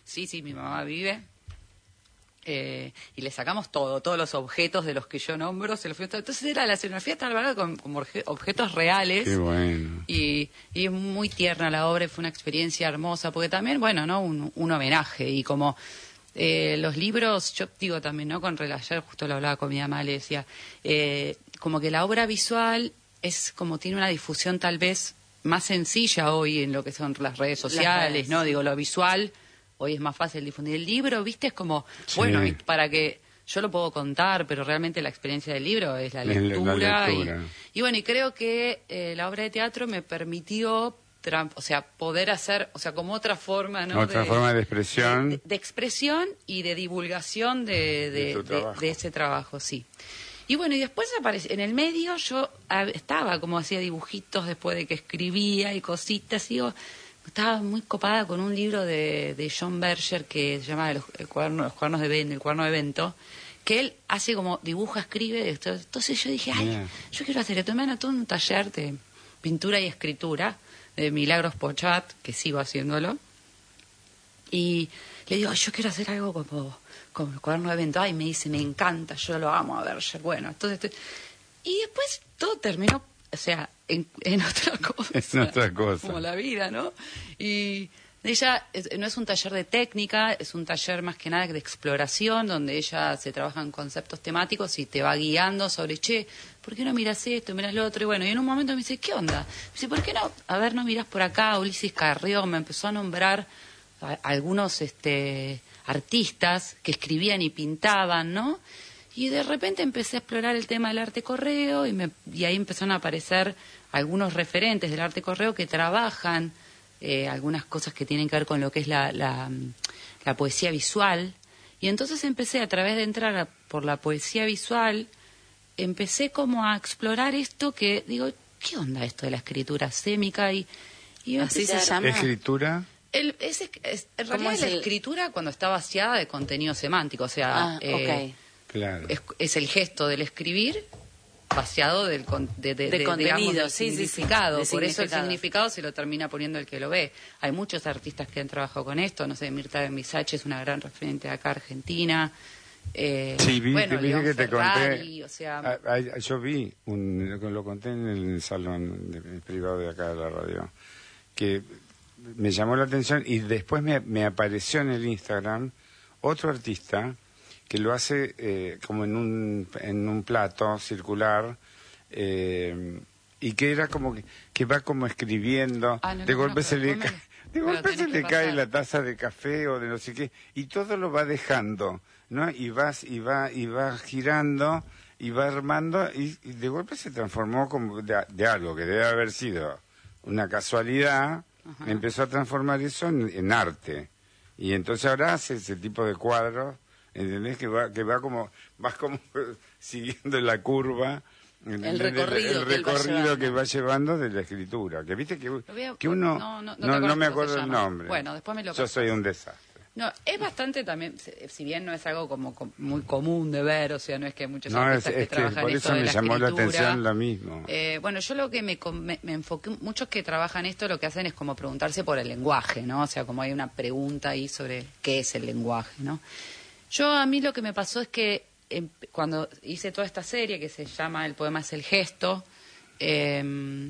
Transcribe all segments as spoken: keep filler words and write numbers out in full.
Sí, sí, mi mamá vive. Eh, y le sacamos todo, todos los objetos de los que yo nombro, se los fuimos todo. Entonces era la escenografía estaba con, con obje- objetos reales. Qué bueno. Y, y es muy tierna la obra, y fue una experiencia hermosa, porque también, bueno, ¿no? Un, un homenaje. Y como eh, los libros, yo digo también, ¿no? Con rela- ayer justo lo hablaba con mi mamá, le decía, eh, como que la obra visual es como tiene una difusión tal vez más sencilla hoy en lo que son las redes sociales, redes. ¿no? Digo, lo visual hoy es más fácil difundir. El libro, ¿viste? Es como, Sí. bueno, y para que yo lo puedo contar, pero realmente la experiencia del libro es la Es la- la lectura. lectura. Y, y bueno, y creo que eh, la obra de teatro me permitió, tra- o sea, poder hacer, o sea, como otra forma, ¿no? Otra forma de expresión. De, de expresión y de divulgación de, De de, tu de- trabajo. de ese trabajo, sí. Y bueno, y después aparece, en el medio yo ah, estaba como hacía dibujitos después de que escribía y cositas, y digo, estaba muy copada con un libro de, de John Berger que se llama Los, el cuaderno, los cuadernos de Ben, el cuaderno de Bento, que él hace como dibuja, escribe. esto. Entonces yo dije, ay, Bien. yo quiero hacer esto. Me anotó un taller de pintura y escritura de Milagros Pochat, que sigo haciéndolo. Y le digo, ay, yo quiero hacer algo como, como el cuaderno de Bento. Ay, me dice, me encanta, yo lo amo a Berger. Bueno, entonces... estoy- Y después todo terminó, o sea, en, en otra cosa. En otra cosa. Como la vida, ¿no? Y ella es- no es un taller de técnica, es un taller más que nada de exploración, donde ella se trabaja en conceptos temáticos y te va guiando sobre, che, ¿por qué no miras esto, miras lo otro? Y bueno, y en un momento me dice, ¿qué onda? Me dice, ¿por qué no? A ver, no miras por acá. Ulises Carrión me empezó a nombrar a- algunos este, artistas que escribían y pintaban, ¿no? Y de repente empecé a explorar el tema del arte correo y, me, y ahí empezaron a aparecer algunos referentes del arte correo que trabajan eh, algunas cosas que tienen que ver con lo que es la, la, la poesía visual. Y entonces empecé, a través de entrar a- por la poesía visual, empecé como a explorar esto que, digo, ¿qué onda esto de la escritura sémica? Y, y Así empecé se a- llama. Escritura. el, es, es- en ¿Cómo realidad es la el- escritura cuando está vaciada de contenido semántico, o sea, Ah, eh, ok. Claro. es, es el gesto del escribir vaciado del con- de, de- De de- contenido, digamos, del sí, sí, sí, significado. de Por eso el significado. significado se lo termina poniendo el que lo ve. Hay muchos artistas que han trabajado con esto, no sé, Mirta Benvisache es una gran referente acá argentina. Eh, Sí, vi, bueno, te, vi León que te Ferrari, conté. o sea, Ah, ah, yo vi, un, lo conté en el salón de- privado de acá de la radio, que me llamó la atención y después me, me apareció en el Instagram otro artista que lo hace eh, como en un, en un plato circular eh, y que era como que, que va como escribiendo, Ah, no de lo golpe conozco, se le, después ca- me- de me lo golpe se tenés que le cae pasar. la taza de café o de no sé qué y todo lo va dejando, ¿no? Y vas y va y va girando y va armando y, y de golpe se transformó como de, de algo que debe haber sido una casualidad, Ajá. empezó a transformar eso en, en arte y entonces ahora hace ese tipo de cuadros, ¿entendés? Que va que va como vas como siguiendo la curva. ¿entendés? recorrido el que él va recorrido llevando. que va llevando de la escritura, que viste que, Lo voy a- que uno no, no, no te no, acuerdas me cómo se acuerdo el llama. nombre. Bueno, después me lo Yo pasas. soy un desastre. no, es bastante también, se- si bien no es algo como com- muy común de ver, o sea, no es que hay muchos No, es, artistas que es que trabajan por esto eso de me la llamó la escritura. atención lo mismo. Eh, bueno, yo lo que me, com- me, me enfoqué, muchos que trabajan esto lo que hacen es como preguntarse por el lenguaje, ¿no? O sea, como hay una pregunta ahí sobre qué es el lenguaje, ¿no? Yo a mí lo que me pasó es que em, cuando hice toda esta serie que se llama El poema es el gesto, eh,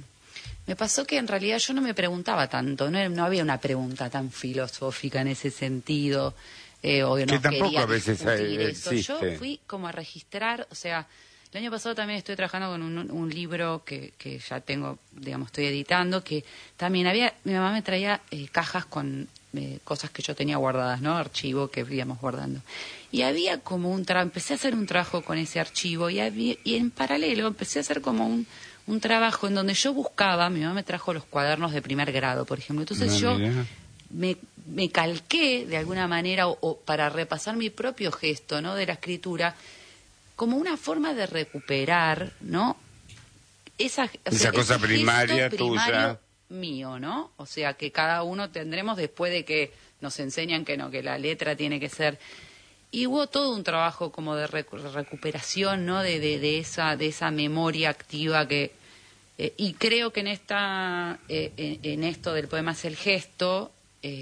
me pasó que en realidad yo no me preguntaba tanto, no, no había una pregunta tan filosófica en ese sentido, eh, o que no Que tampoco quería a veces discutir hay- eso. existe. Yo fui como a registrar, o sea, el año pasado también estoy trabajando con un, un libro que, que ya tengo, digamos, estoy editando, que también había, mi mamá me traía eh, cajas con eh, cosas que yo tenía guardadas, ¿no? Archivo que íbamos guardando. Y había como un trabajo, empecé a hacer un trabajo con ese archivo y, había, y en paralelo empecé a hacer como un, un trabajo en donde yo buscaba, mi mamá me trajo los cuadernos de primer grado, por ejemplo. Entonces No, yo mirá. me, me calqué de alguna manera o, o para repasar mi propio gesto, ¿no? De la escritura, como una forma de recuperar, ¿no? Esa, o Esa sea, cosa ese primaria gesto tuya. primario mío, ¿no? O sea, que cada uno tendremos después de que nos enseñan que no, que la letra tiene que ser. Y hubo todo un trabajo como de recu- recuperación, ¿no? De, de, de esa de esa memoria activa que eh, y creo que en esta eh, en, en esto del poema es el gesto. Eh,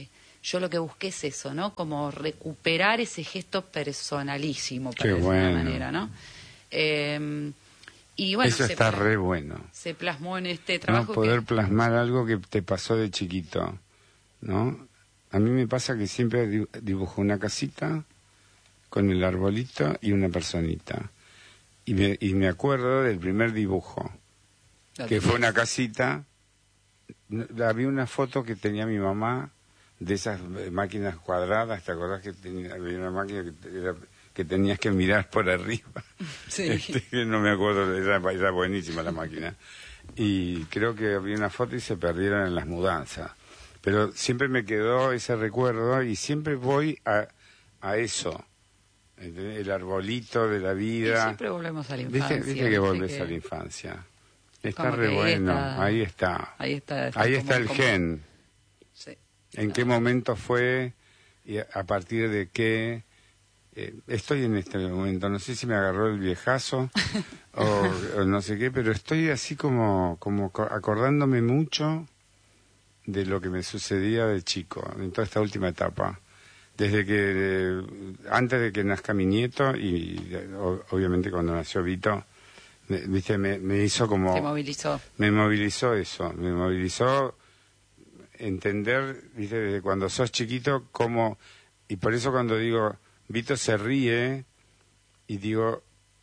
yo lo que busqué es eso, ¿no? Como recuperar ese gesto personalísimo, para Qué decirlo de bueno. alguna manera, ¿no? Eh, y bueno, Eso se está pla- re bueno. se plasmó en este No trabajo poder que... plasmar algo que te pasó de chiquito, ¿no? A mí me pasa que siempre di- dibujo una casita con el arbolito y una personita. Y me, y me acuerdo del primer dibujo, que fue una casita. No, había una foto que tenía mi mamá de esas eh, máquinas cuadradas, ¿te acordás que tenía, había una máquina que, te- era- que tenías que mirar por arriba? Sí. Este, no me acuerdo, era, era buenísima la máquina. Y creo que había una foto y se perdieron en las mudanzas. Pero siempre me quedó ese recuerdo y siempre voy a, a eso, ¿entendés? El arbolito de la Y vida. siempre volvemos a la ¿Viste, infancia. viste que ¿viste? volvés Que- a la infancia? Está como re que bueno, está- ahí está. Ahí está. está Ahí como- está el como- gen. Sí. ¿En qué momento fue y a, a partir de qué? Eh, estoy en este momento, no sé si me agarró el viejazo o, o no sé qué, pero estoy así como, como co- acordándome mucho de lo que me sucedía de chico, en toda esta última etapa. Desde que, eh, antes de que nazca mi nieto y eh, o- obviamente cuando nació Vito, me, viste, me, me hizo como... Se movilizó. Me movilizó eso, me movilizó entender, viste, desde cuando sos chiquito, cómo... Y por eso cuando digo, Vito se ríe, y digo,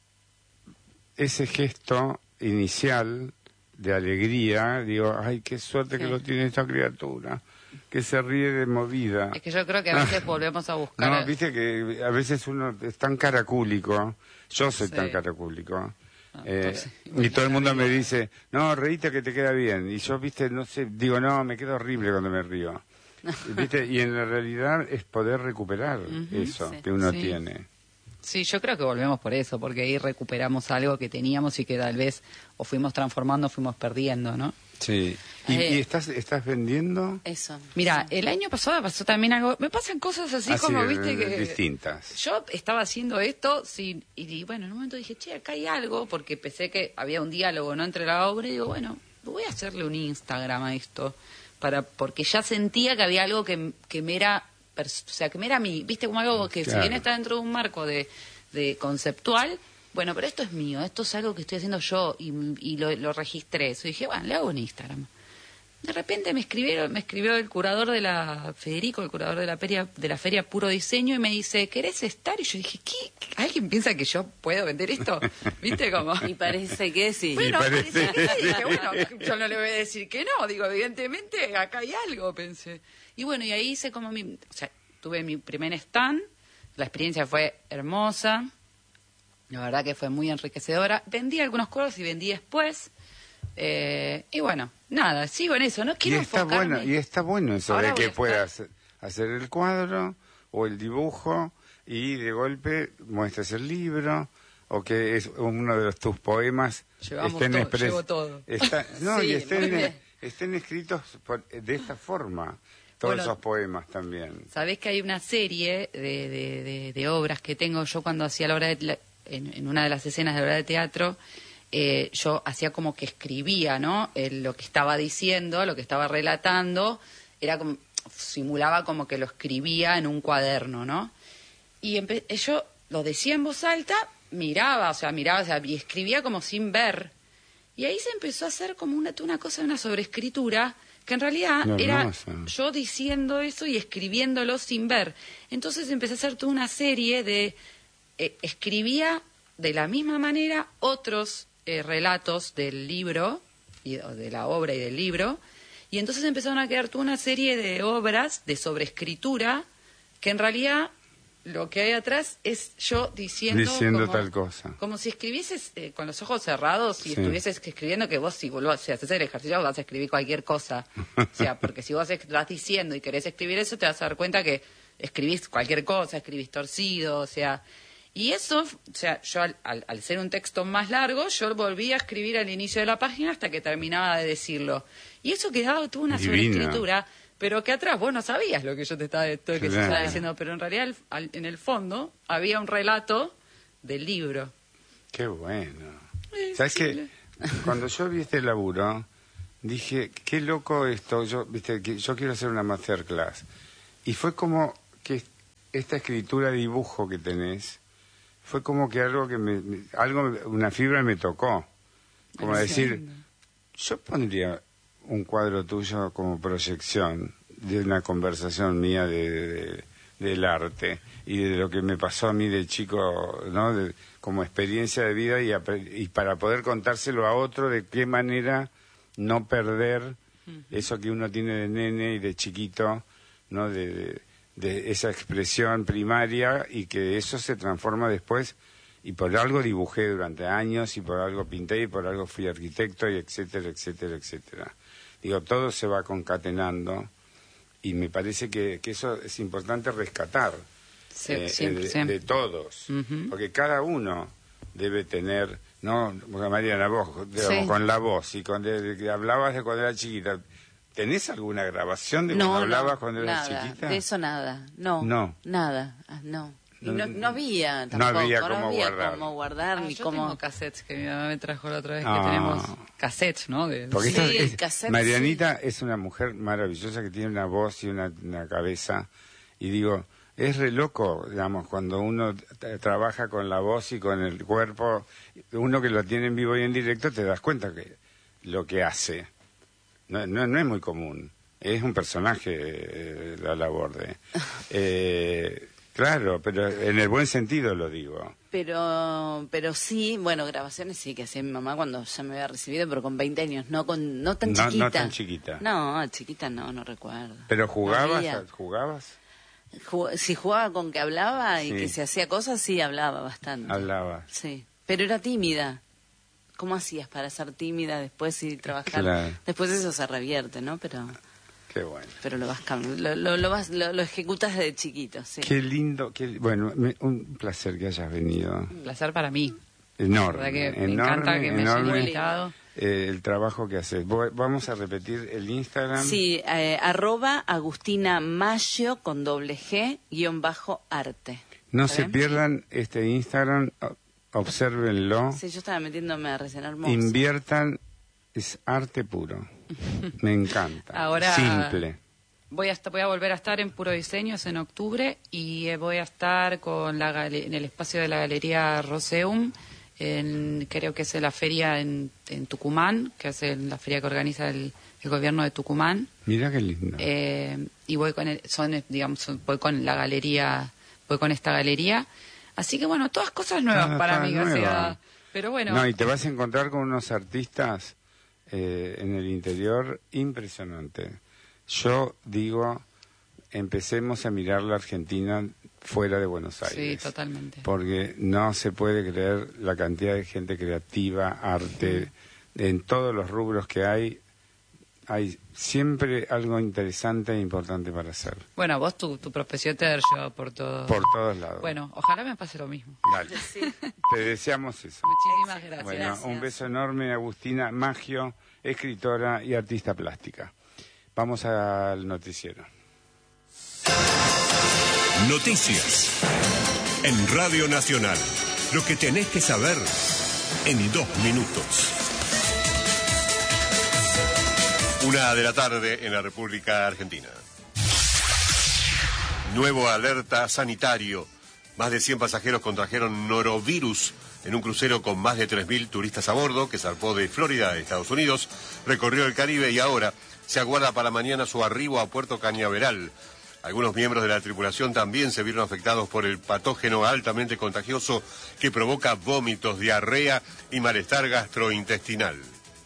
ese gesto inicial de alegría, digo, ay, qué suerte que Sí. lo tiene esta criatura, que se ríe de movida. Es que yo creo que a veces volvemos a buscar... No, viste que a veces uno es tan caracúlico, yo soy Sí. tan caracúlico, Ah, eh, entonces, y todo el mundo me dice, no, reíte que te queda bien, y yo, viste, no sé, digo, no, me queda horrible cuando me río, viste, y en la realidad es poder recuperar Ujú, eso sí. que uno Sí. tiene. Sí, yo creo que volvemos por eso, porque ahí recuperamos algo que teníamos y que tal vez o fuimos transformando o fuimos perdiendo, ¿no? Sí. ¿Y, Eh, y estás, estás vendiendo? Eso. Mira, el año pasado pasó también algo, me pasan cosas así Así, como, eh, viste, que distintas. yo estaba haciendo esto sí, y, y bueno, en un momento dije, che, acá hay algo, porque pensé que había un diálogo, ¿no?, entre la obra, y digo, bueno, voy a hacerle un Instagram a esto, para porque ya sentía que había algo que, que me era, pers- o sea, que me era mí, viste, como algo que Claro. si bien está dentro de un marco de, de conceptual, bueno, pero esto es mío, esto es algo que estoy haciendo yo, y, y lo, lo registré, eso, y dije, bueno, le hago un Instagram. De repente me escribieron, me escribió el curador de la, Federico, el curador de la feria, de la feria Puro Diseño, y me dice, ¿querés estar? Y yo dije, ¿qué? ¿Alguien piensa que yo puedo vender esto? ¿Viste cómo? Y parece que sí. Bueno, parece- parece que sí. Dije, bueno, yo no le voy a decir que no. Digo, evidentemente acá hay algo, pensé. Y bueno, y ahí hice como mi, o sea, tuve mi primer stand, la experiencia fue hermosa, la verdad que fue muy enriquecedora. Vendí algunos cuadros y vendí después. Eh, y bueno, nada, sigo en eso, no Y quiero está enfocarme. bueno, y está bueno eso Ahora de voy a que estar- puedas hacer el cuadro o el dibujo y de golpe muestres el libro o que es uno de los, tus poemas Llevamos estén todo, expres- llevo todo. está- no, Sí, y muy estén, bien. estén escritos por- de esta forma todos Bueno, esos poemas también. Sabés que hay una serie de, de, de- de obras que tengo yo cuando hacía la obra de, la- en, en una de las escenas de la obra de teatro, eh, yo hacía como que escribía, ¿no? Eh, lo que estaba diciendo, lo que estaba relatando, era como, simulaba como que lo escribía en un cuaderno, ¿no? Y empe- yo lo decía en voz alta, miraba, o sea, miraba, o sea, y escribía como sin ver. Y ahí se empezó a hacer como una, una cosa, una sobreescritura, que en realidad No, era hermoso. yo diciendo eso y escribiéndolo sin ver. Entonces empecé a hacer toda una serie de... eh, escribía de la misma manera otros eh, relatos del libro, y, o de la obra y del libro, y entonces empezaron a quedar toda una serie de obras de sobreescritura, que en realidad lo que hay atrás es yo diciendo... Diciendo como- tal cosa. como si escribieses eh, con los ojos cerrados y Sí. estuvieses escribiendo que vos si volvás, si haces el ejercicio vas a escribir cualquier cosa. O sea, porque si vos estás diciendo y querés escribir eso, te vas a dar cuenta que escribís cualquier cosa, escribís torcido, o sea... Y eso, o sea, yo al, al, al ser un texto más largo, yo volví a escribir al inicio de la página hasta que terminaba de decirlo. Y eso quedaba toda una Divino. sobreescritura, pero que atrás vos no sabías lo que yo te estaba, todo lo que se Claro. estaba diciendo, pero en realidad al- al- en el fondo había un relato del libro. Qué bueno. Eh, ¿Sabes sí, qué? le- Cuando yo vi este laburo, dije, qué loco esto. Yo, viste, que yo quiero hacer una masterclass. y fue como que esta escritura dibujo que tenés, fue como que algo que me, me algo una fibra me tocó, como decir, yo pondría un cuadro tuyo como proyección de una conversación mía de, de, de del arte y de lo que me pasó a mí de chico, ¿no? De, como experiencia de vida y, y para poder contárselo a otro, de qué manera no perder uh-huh. eso que uno tiene de nene y de chiquito, ¿no? De, de, de esa expresión primaria, y que eso se transforma después, y por algo dibujé durante años, y por algo pinté, y por algo fui arquitecto, y etcétera, etcétera, etcétera. Digo, todo se va concatenando, y me parece que, que eso es importante rescatar sí, eh, siempre, de, siempre. de todos, uh-huh. porque cada uno debe tener, no, porque Mariana, vos, digamos, sí. con la voz, y con de, de, hablabas de cuando era chiquita, ¿tenés alguna grabación de no, cuando hablabas no, cuando nada, eras chiquita? De eso nada, no, no. nada, no. Y no, no había tampoco, no había cómo no había guardar, cómo guardar ah, ni yo cómo... tengo cassettes que mi mamá me trajo la otra vez, ah. que tenemos cassettes, ¿no? De... Porque sí, esta es, cassettes, Marianita sí. es una mujer maravillosa que tiene una voz y una, una cabeza, y digo, es re loco, digamos, cuando uno t- trabaja con la voz y con el cuerpo, uno que lo tiene en vivo y en directo, te das cuenta que lo que hace no, no, no es muy común. Es un personaje, eh, la Laborde. Eh, claro, pero en el buen sentido lo digo. Pero pero sí, bueno, grabaciones sí que hacía mi mamá cuando ya me había recibido, pero con veinte años, no con no tan no, chiquita. No tan chiquita. No, chiquita no, no recuerdo. ¿Pero jugabas? No ¿Jugabas? Jug- si jugaba con que hablaba y sí. que se hacía cosas, sí, hablaba bastante. Hablaba. Sí, pero era tímida. ¿Cómo hacías para ser tímida después y trabajar? Claro. Después eso se revierte, ¿no? Pero... Qué bueno. Pero lo vas lo, lo, lo, vas, lo, lo ejecutas desde chiquito, sí. Qué lindo, qué, bueno, me, un placer que hayas venido. Un placer para mí. Enorme, que enorme, me encanta que me enorme hayan invitado. Eh, el trabajo que haces. Vamos a repetir el Instagram. Sí, eh, arroba Agustina Maggio con doble G, guión bajo arte. No se pierdan este Instagram, obsérvenlo. Sí, yo estaba metiéndome a recién hermoso. Inviertan, es arte puro. Me encanta. Ahora simple. Voy a, voy a volver a estar en Puro Diseños en octubre, y eh, voy a estar con la gale- en el espacio de la Galería Roseum, en, creo que es la feria en, en Tucumán, que es el- la feria que organiza el, el gobierno de Tucumán. Mira qué lindo. Eh, y voy con el, son, digamos, son- voy con la galería, voy con esta galería. Así que bueno, todas cosas nuevas Ah, para está mí, nueva. o sea, pero bueno. No, y te vas a encontrar con unos artistas eh, en el interior impresionante. Yo digo, empecemos a mirar la Argentina fuera de Buenos Aires. Sí, totalmente. Porque no se puede creer la cantidad de gente creativa, arte, mm. en todos los rubros que hay. Hay siempre algo interesante e importante para hacer. Bueno, vos tu, tu profesión te ha llevado por todo. Por todos lados. Bueno, ojalá me pase lo mismo. Dale. Sí. Te deseamos eso. Muchísimas gracias. Bueno, Gracias. un beso enorme, Agustina Maggio, escritora y artista plástica. Vamos al noticiero. Noticias en Radio Nacional. Lo que tenés que saber en dos minutos. Una de la tarde en la República Argentina. Nuevo alerta sanitario. Más de cien pasajeros contrajeron norovirus en un crucero con más de tres mil turistas a bordo que zarpó de Florida, Estados Unidos, recorrió el Caribe y ahora se aguarda para mañana su arribo a Puerto Cañaveral. Algunos miembros de la tripulación también se vieron afectados por el patógeno altamente contagioso que provoca vómitos, diarrea y malestar gastrointestinal.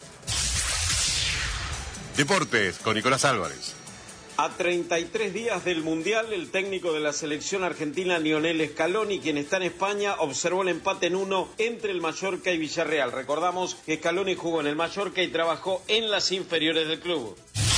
Deportes con Nicolás Álvarez. A treinta y tres días del Mundial, el técnico de la selección argentina, Lionel Scaloni, quien está en España, observó el empate en uno entre el Mallorca y Villarreal. Recordamos que Scaloni jugó en el Mallorca y trabajó en las inferiores del club.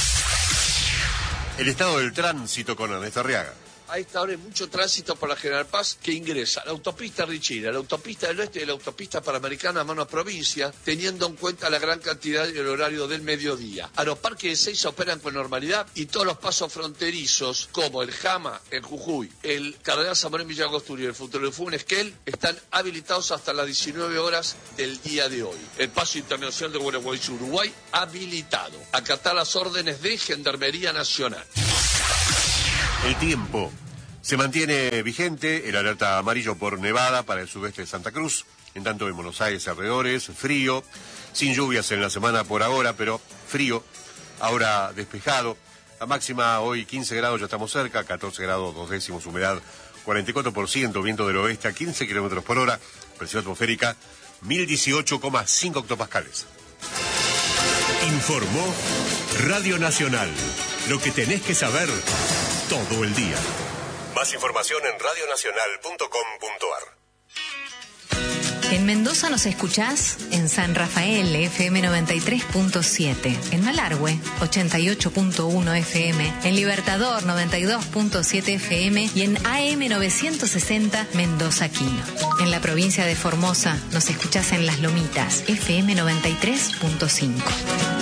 El estado del tránsito con Ernesto Arriaga. A esta hora hay mucho tránsito por la General Paz que ingresa a la autopista Richira, la autopista del oeste y la autopista panamericana a mano provincia, teniendo en cuenta la gran cantidad y el horario del mediodía. Aeroparque de Ezeiza operan con normalidad y todos los pasos fronterizos, como el Jama en Jujuy, el Cardenal Zamorano en Villa Angostura y el Futurolefú en Esquel, están habilitados hasta las diecinueve horas del día de hoy. El paso internacional de Gualeguaychú, Uruguay, habilitado. Acatar las órdenes de Gendarmería Nacional. El tiempo. Se mantiene vigente el alerta amarillo por nevada para el sudeste de Santa Cruz, en tanto en Buenos Aires alrededores, frío, sin lluvias en la semana por ahora, pero frío, ahora despejado. La máxima hoy quince grados, ya estamos cerca, catorce grados, dos décimos, humedad cuarenta y cuatro por ciento, viento del oeste a quince kilómetros por hora, presión atmosférica mil dieciocho coma cinco hectopascales. Informó Radio Nacional, lo que tenés que saber todo el día. Más información en radio nacional punto com punto ar. En Mendoza nos escuchás en San Rafael, F M noventa y tres punto siete, en Malargüe, ochenta y ocho punto uno F M, en Libertador, noventa y dos punto siete F M y en A M novecientos sesenta Mendoza Quino. En la provincia de Formosa nos escuchás en Las Lomitas, F M noventa y tres punto cinco.